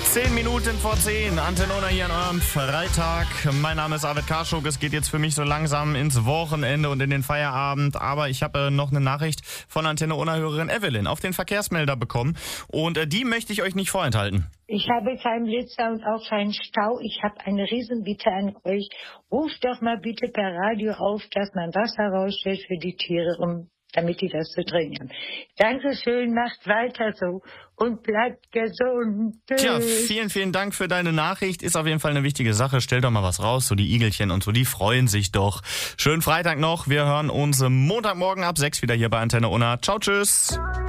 10 Minuten vor 10, Antenne Unna hier an eurem Freitag. Mein Name ist Arvid Karschuk. Es geht jetzt für mich so langsam ins Wochenende und in den Feierabend. Aber ich habe noch eine Nachricht von Antenne Unna-Hörerin Evelyn auf den Verkehrsmelder bekommen. Und die möchte ich euch nicht vorenthalten. Ich habe keinen Blitzer und auch keinen Stau. Ich habe eine Riesenbitte an euch. Ruft doch mal bitte per Radio auf, dass man Wasser rausstellt für die Tiere, damit die das zu trinken haben. Dankeschön, macht weiter so und bleibt gesund. Tschüss. Tja, vielen Dank für deine Nachricht. Ist auf jeden Fall eine wichtige Sache. Stell doch mal was raus, so die Igelchen und so, die freuen sich doch. Schönen Freitag noch. Wir hören uns Montagmorgen ab 6 wieder hier bei Antenne Unna. Ciao, tschüss.